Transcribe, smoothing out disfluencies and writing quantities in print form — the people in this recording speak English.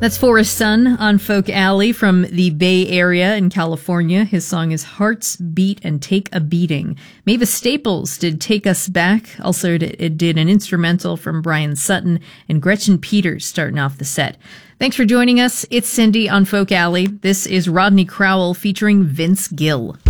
That's Forrest Sun on Folk Alley from the Bay Area in California. His song is Hearts Beat and Take a Beating. Mavis Staples did Take Us Back. Also, it did an instrumental from Brian Sutton and Gretchen Peters starting off the set. Thanks for joining us. It's Cindy on Folk Alley. This is Rodney Crowell featuring Vince Gill.